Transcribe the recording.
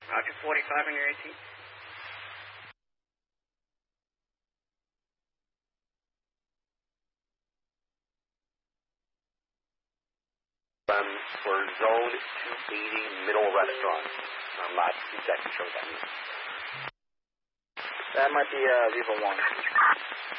Roger 45 on your 18. For zone 280 middle restaurant. Last 2 seconds, show what that means. That might be Viva 1.